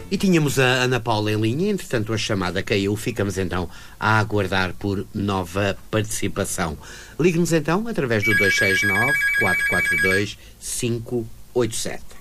E tínhamos a Ana Paula em linha, entretanto a chamada caiu, ficamos então a aguardar por nova participação. Ligue-nos então através do 269 442 587.